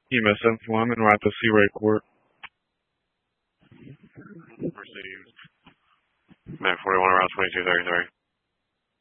EMS 1 and we're at the Seaway Court. Received. Man 41 around 2233.